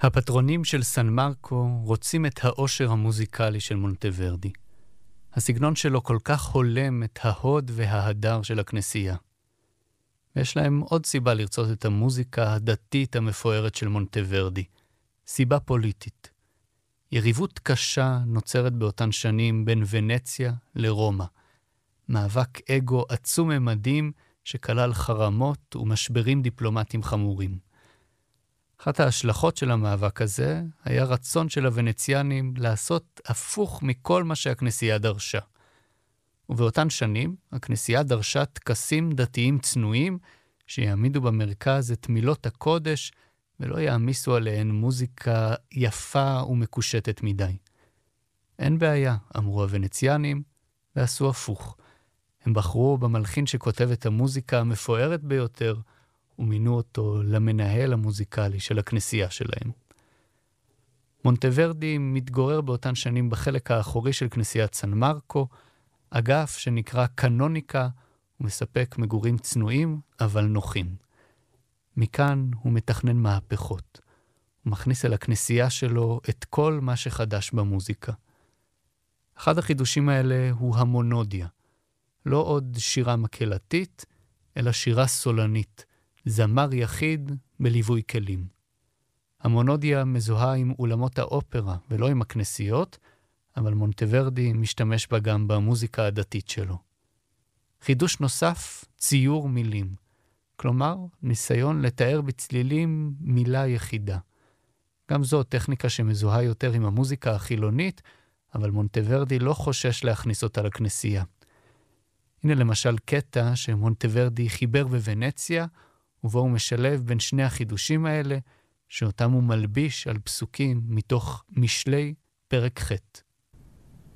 הפטרונים של סן מרקו רוצים את העושר המוזיקלי של מונטוורדי. הסגנון שלו כל כך הולם את ההוד וההדר של הכנסייה. ויש להם עוד סיבה לרצות את המוזיקה הדתית המפוארת של מונטוורדי. סיבה פוליטית. יריבות קשה נוצרת באותן שנים בין ונציה לרומא. מאבק אגו עצום ממדים שכלל חרמות ומשברים דיפלומטיים חמורים. אחת ההשלכות של המאבק הזה היה רצון של הוונציאנים לעשות הפוך מכל מה שהכנסייה דרשה. ובאותן שנים הכנסייה דרשה טקסים דתיים צנועים שיעמידו במרכז את מילות הקודש ולא יעמיסו עליהן מוזיקה יפה ומקושטת מדי. אין בעיה, אמרו הוונציאנים, ועשו הפוך. הם בחרו במלחין שכותב את המוזיקה המפוארת ביותר, ומינו אותו למנהל המוזיקלי של הכנסייה שלהם. מונטוורדי מתגורר באותן שנים בחלק האחורי של כנסיית סן מרקו, אגף שנקרא קנוניקה, ומספק מגורים צנועים אבל נוחים. מכאן הוא מתכנן מהפכות. הוא מכניס אל הכנסייה שלו את כל מה שחדש במוזיקה. אחד החידושים האלה הוא המונודיה. לא עוד שירה מקהלתית, אלא שירה סולנית. זמר יחיד בליווי כלים. המונודיה מזוהה עם אולמות האופרה ולא עם הכנסיות, אבל מונטוורדי משתמש בה גם במוזיקה הדתית שלו. חידוש נוסף, ציור מילים. כלומר, ניסיון לתאר בצלילים מילה יחידה. גם זו טכניקה שמזוהה יותר עם המוזיקה החילונית, אבל מונטוורדי לא חושש להכניס אותה לכנסייה. הנה למשל קטע שמונטוורדי חיבר בוונציה, ובו הוא משלב בין שני החידושים האלה, שאותם הוא מלביש על פסוקים מתוך משלי פרק ח'.